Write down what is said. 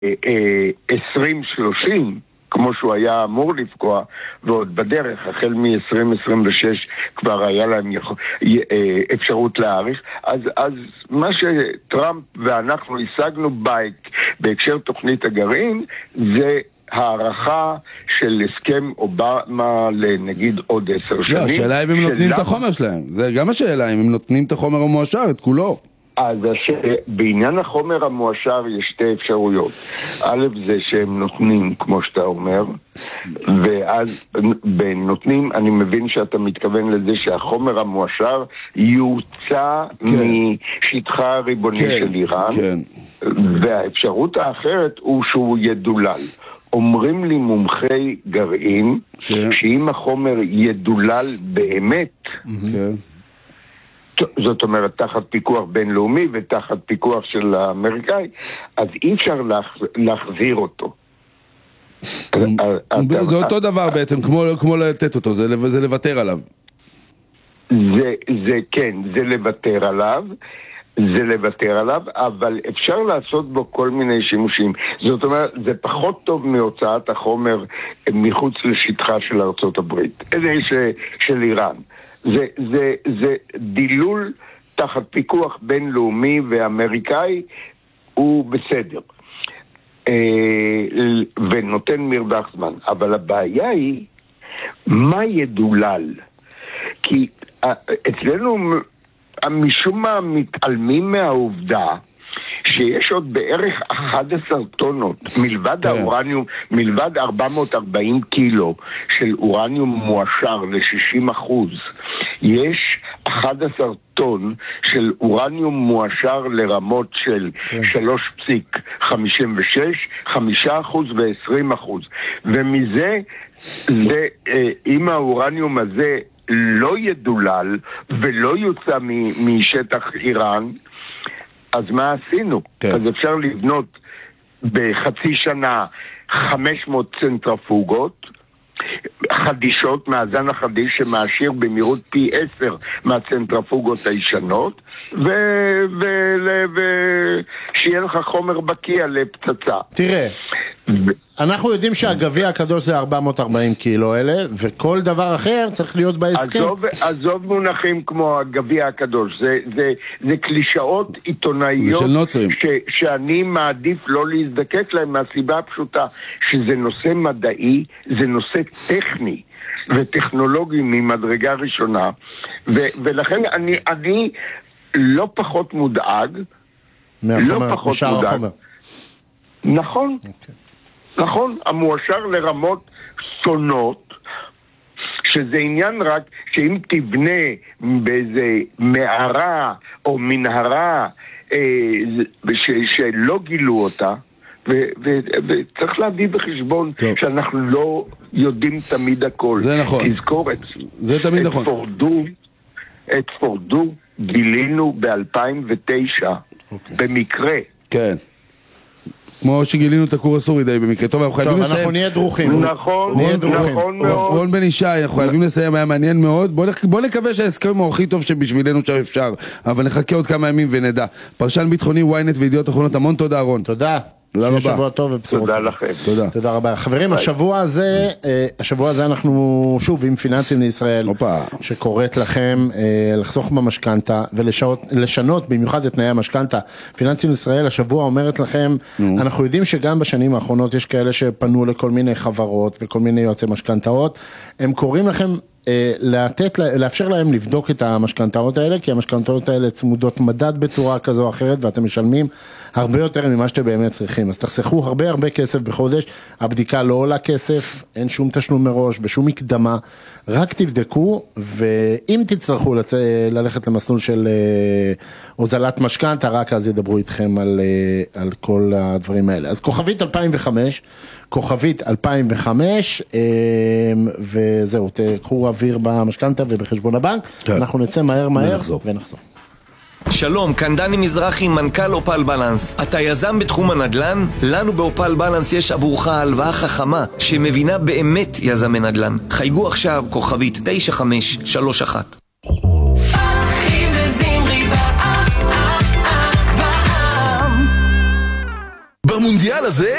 ב-2030, כמו שהוא היה אמור לפגוע, ועוד בדרך, החל מ-2026 כבר היה להם אפשרות להאריך. אז מה שטראמפ ואנחנו השגנו בהקשר תוכנית הגרעין, זה הערכה של הסכם אובמה לנגיד עוד 10 שנים. לא, השאלה אם הם נותנים את החומר שלהם. זה גם השאלה, אם הם נותנים את החומר המואשר, את כולו. אז בעניין החומר המואשר יש שתי אפשרויות. א' זה שהם נותנים, כמו שאתה אומר, ואז בנותנים, אני מבין שאתה מתכוון לזה שהחומר המואשר יוצא משטחה הריבוני של איראן, והאפשרות האחרת הוא שהוא ידולל. אומרים לי מומחי גרעין שאם החומר ידולל באמת, זאת אומרת תחת פיקוח בינלאומי ותחת פיקוח של האמריקאי, אז אי אפשר להחזיר אותו. זה אותו דבר בעצם, כמו לתת אותו, זה לוותר עליו. זה כן, זה לוותר עליו, אבל אפשר לעשות בו כל מיני שימושים. זאת אומרת, זה פחות טוב מהוצאת החומר מחוץ לשטחה של ארצות הברית, של איראן. זה דילול תחת פיקוח בינלאומי ואמריקאי, הוא בסדר. ונותן מרווח זמן. אבל הבעיה היא, מה ידולל? כי אצלנו משום מה מתעלמים מהעובדה שיש עוד בערך 11 טונות מלבד האורניום, מלבד 440 קילו של אורניום מואשר ל-60%, יש 11 טון של אורניום מואשר לרמות של 3.56, 5% ו-20%. ומזה, אם האורניום הזה לא ידולל ולא יוצא משטח איראן, אז מה עשינו? אז אפשר לבנות בחצי שנה 500 צנטרפוגות חדישות, מאזן החדיש שמעשיר במהירות פי 10 מהצנטרפוגות הישנות, ושיהיה לך חומר בקיע לפצצה. תראה, אנחנו יודעים שהגביע הקדוש זה 440 קילו אלה, וכל דבר אחר צריך להיות בהסכם. עזוב מונחים כמו הגביע הקדוש, זה קלישאות עיתונאיות שאני מעדיף לא להזדקק להם מהסיבה הפשוטה, שזה נושא מדעי, זה נושא טכני וטכנולוגי ממדרגה ראשונה, ולכן אני לא פחות מודאג, נכון. נכון, המואשר לרמות שונות, שזה עניין רק שאם תבנה באיזה מערה או מנהרה שלא גילו אותה, וצריך להביא בחשבון שאנחנו לא יודעים תמיד הכל. זה נכון. תזכור זה תמיד נכון. את פורדו גילינו ב-2009 במקרה. כן. כמו שגילינו את הכור הסורי די במקרה. טוב, אנחנו חייבים לסיים. אנחנו נהיה דרוכים. נכון מאוד. רון בן ישי, אנחנו חייבים לסיים, היה מעניין מאוד. בוא נקווה שההסכם הוא הכי טוב שבשבילנו שאפשר, אבל נחכה עוד כמה ימים ונדע. פרשן ביטחוני, ynet וידיעות אחרונות, המון תודה רון. תודה. שיהיה שבוע טוב ובשורות. תודה לכם. תודה רבה. חברים, השבוע הזה אנחנו שוב עם פיננסים לישראל, שקוראת לכם לחסוך במשכנתה ולשנות במיוחד את תנאי המשכנתה. פיננסים לישראל השבוע אומרת לכם, אנחנו יודעים שגם בשנים האחרונות יש כאלה שפנו לכל מיני חברות וכל מיני יועצי משכנתאות, הם קוראים לכם לאפשר להם לבדוק את המשכנתאות האלה, כי המשכנתאות האלה צמודות מדד בצורה כזו או אחרת, ואתם משלמים הרבה יותר ממה שאתם באמת צריכים. אז תחסכו הרבה כסף בחודש, הבדיקה לא עולה כסף, אין שום תשלום מראש, בשום מקדמה, רק תבדקו, ואם תצטרכו ללכת למסלול של הוזלת משכנתה, רק אז ידברו איתכם על כל הדברים האלה. אז כוכבית 2005, וזהו, תקחו אוויר במשכנתה ובחשבון הבנק, אנחנו נצא מהר ונחזור. שלום, כאן דני מזרחי, מנכ"ל אופל בלנס. אתה יזם בתחום הנדל"ן? לנו באופל בלנס יש עבורך הלוואה חכמה שמבינה באמת יזמי נדל"ן. חייגו עכשיו כוכבית 9531. במונדיאל הזה